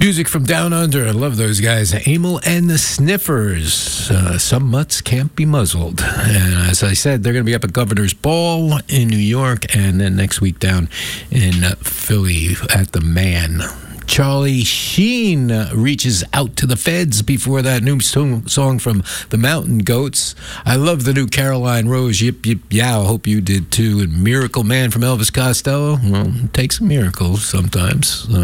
Music from Down Under. I love those guys. Amyl and the Sniffers. Some mutts can't be muzzled. And as I said, they're going to be up at Governor's Ball in New York, and then next week down in Philly at the Man. Charlie Sheen reaches out to the feds before that new song from the Mountain Goats. I love the new Caroline Rose, Yip Yip Yow. Hope you did too. And Miracle Man from Elvis Costello. Well, it takes miracles sometimes.